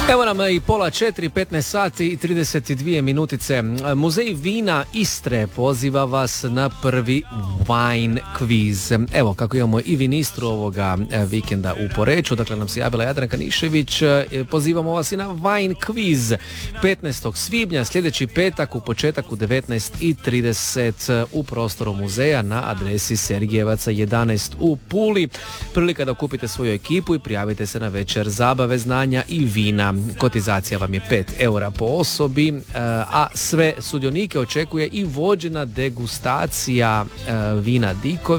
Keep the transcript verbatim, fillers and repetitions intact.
Evo nam i pola četiri, petnaest sati i trideset dvije minutice. Muzej vina Istre poziva vas na prvi wine quiz. Evo, kako imamo i vinistru ovoga vikenda u Poreču, dakle nam se javila Jadranka Nišević, pozivamo vas i na wine quiz petnaestog svibnja, sljedeći petak u početak u devetnaest i trideset u prostoru muzeja na adresi Sergijevaca jedanaest u Puli. Prilika da kupite svoju ekipu i prijavite se na večer zabave, znanja i vina. Kotizacija vam je pet eura po osobi, a sve sudionike očekuje i vođena degustacija vina Dikovi.